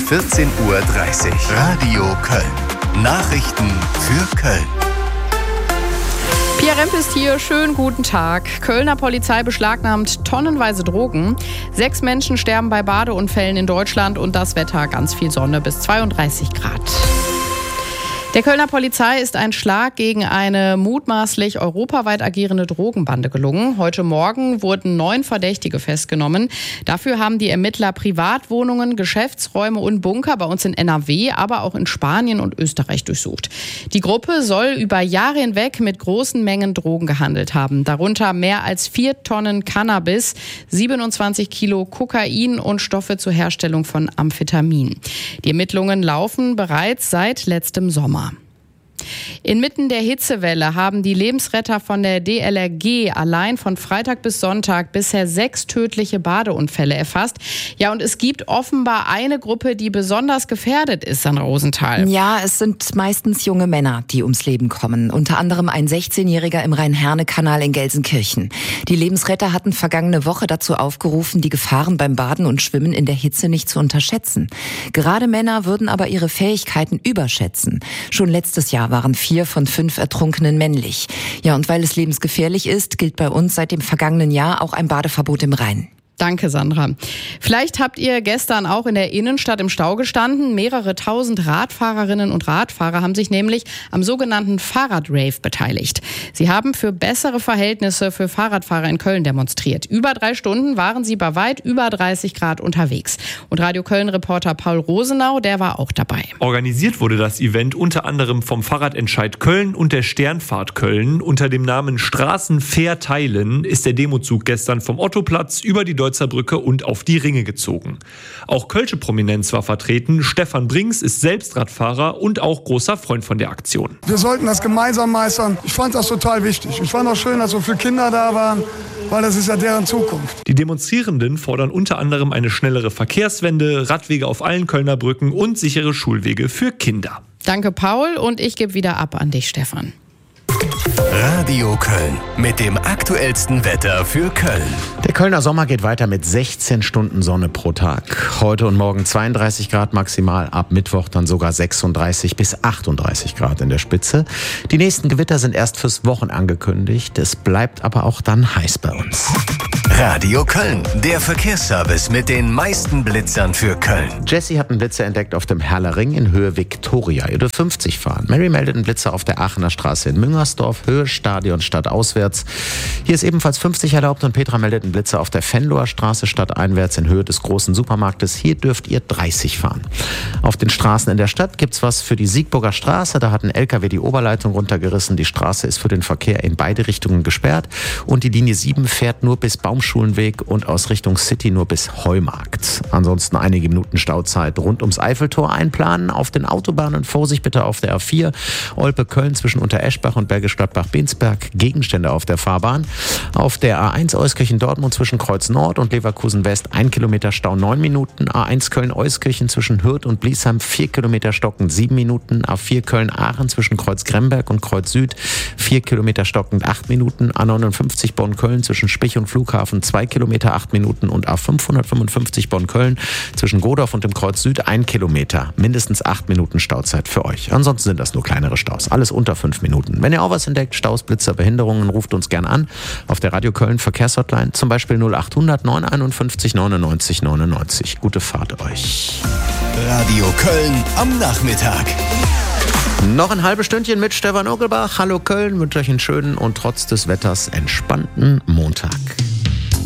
14:30 Uhr. Radio Köln. Nachrichten für Köln. Pia Remp ist hier. Schönen guten Tag. Kölner Polizei beschlagnahmt tonnenweise Drogen. 6 Menschen sterben bei Badeunfällen in Deutschland und das Wetter ganz viel Sonne bis 32 Grad. Der Kölner Polizei ist ein Schlag gegen eine mutmaßlich europaweit agierende Drogenbande gelungen. Heute Morgen wurden 9 Verdächtige festgenommen. Dafür haben die Ermittler Privatwohnungen, Geschäftsräume und Bunker bei uns in NRW, aber auch in Spanien und Österreich durchsucht. Die Gruppe soll über Jahre hinweg mit großen Mengen Drogen gehandelt haben. Darunter mehr als 4 Tonnen Cannabis, 27 Kilo Kokain und Stoffe zur Herstellung von Amphetamin. Die Ermittlungen laufen bereits seit letztem Sommer. Inmitten der Hitzewelle haben die Lebensretter von der DLRG allein von Freitag bis Sonntag bisher 6 tödliche Badeunfälle erfasst. Ja, und es gibt offenbar eine Gruppe, die besonders gefährdet ist, Sandra Rosenthal. Ja, es sind meistens junge Männer, die ums Leben kommen. Unter anderem ein 16-Jähriger im Rhein-Herne-Kanal in Gelsenkirchen. Die Lebensretter hatten vergangene Woche dazu aufgerufen, die Gefahren beim Baden und Schwimmen in der Hitze nicht zu unterschätzen. Gerade Männer würden aber ihre Fähigkeiten überschätzen. Schon letztes Jahr waren 4 von 5 Ertrunkenen männlich. Ja, und weil es lebensgefährlich ist, gilt bei uns seit dem vergangenen Jahr auch ein Badeverbot im Rhein. Danke, Sandra. Vielleicht habt ihr gestern auch in der Innenstadt im Stau gestanden. Mehrere tausend Radfahrerinnen und Radfahrer haben sich nämlich am sogenannten Fahrradrave beteiligt. Sie haben für bessere Verhältnisse für Fahrradfahrer in Köln demonstriert. Über 3 Stunden waren sie bei weit über 30 Grad unterwegs. Und Radio Köln-Reporter Paul Rosenau, der war auch dabei. Organisiert wurde das Event unter anderem vom Fahrradentscheid Köln und der Sternfahrt Köln. Unter dem Namen Straßen fair teilen ist der Demozug gestern vom Ottoplatz über die Deutzer Brücke und auf die Ringe gezogen. Auch kölsche Prominenz war vertreten. Stefan Brinks ist selbst Radfahrer und auch großer Freund von der Aktion. Wir sollten das gemeinsam meistern. Ich fand das total wichtig. Ich fand auch schön, dass so viele Kinder da waren, weil das ist ja deren Zukunft. Die Demonstrierenden fordern unter anderem eine schnellere Verkehrswende, Radwege auf allen Kölner Brücken und sichere Schulwege für Kinder. Danke, Paul, und ich gebe wieder ab an dich, Stefan. Radio Köln mit dem aktuellsten Wetter für Köln. Der Kölner Sommer geht weiter mit 16 Stunden Sonne pro Tag. Heute und morgen 32 Grad maximal, ab Mittwoch dann sogar 36 bis 38 Grad in der Spitze. Die nächsten Gewitter sind erst fürs Wochenende angekündigt. Es bleibt aber auch dann heiß bei uns. Radio Köln, der Verkehrsservice mit den meisten Blitzern für Köln. Jessie hat einen Blitzer entdeckt auf dem Herler Ring in Höhe Viktoria. Ihr dürft 50 fahren. Mary meldet einen Blitzer auf der Aachener Straße in Müngersdorf, Höhe Stadion stadtauswärts. Hier ist ebenfalls 50 erlaubt und Petra meldet einen Blitzer auf der Venloer Straße stadteinwärts in Höhe des großen Supermarktes. Hier dürft ihr 30 fahren. Auf den Straßen in der Stadt gibt's was für die Siegburger Straße. Da hat ein LKW die Oberleitung runtergerissen. Die Straße ist für den Verkehr in beide Richtungen gesperrt und die Linie 7 fährt nur bis Baumschulenweg und aus Richtung City nur bis Heumarkt. Ansonsten einige Minuten Stauzeit rund ums Eiffeltor einplanen. Auf den Autobahnen Vorsicht bitte auf der A4 Olpe-Köln zwischen Untereschbach und Bergisch Gladbach-Bensberg, Gegenstände auf der Fahrbahn. Auf der A1 Euskirchen-Dortmund zwischen Kreuz Nord und Leverkusen West 1 Kilometer Stau 9 Minuten. A1 Köln-Euskirchen zwischen Hürth und Bliesheim 4 Kilometer stockend 7 Minuten. A4 Köln-Aachen zwischen Kreuz Gremberg und Kreuz Süd 4 Kilometer stockend 8 Minuten. A59 Bonn-Köln zwischen Spich und Flughafen 2 Kilometer 8 Minuten und A555 Bonn-Köln zwischen Godorf und dem Kreuz Süd 1 Kilometer. Mindestens 8 Minuten Stauzeit für euch. Ansonsten sind das nur kleinere Staus. Alles unter 5 Minuten. Wenn ihr auch was entdeckt, Staus, Blitzer, Behinderungen, ruft uns gern an. Auf der Radio Köln Verkehrshotline zum Beispiel 0800 951 99 99. Gute Fahrt euch. Radio Köln am Nachmittag. Noch ein halbes Stündchen mit Stefan Ogelbach. Hallo Köln, wünsche euch einen schönen und trotz des Wetters entspannten Montag.